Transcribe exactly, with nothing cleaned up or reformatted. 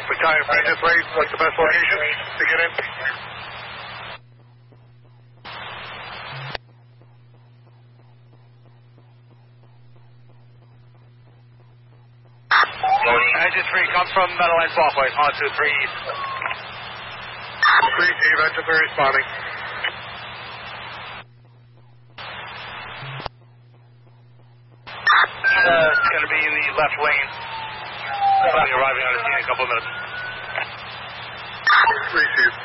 Battalion, Engine three, what's the best location to get in? Engine three, come from Meadowlands Walkway, on two three east. three, Steve, Engine three responding. Uh, it's going to be in the left lane. I'll be arriving on the scene in a couple of minutes. three, Steve.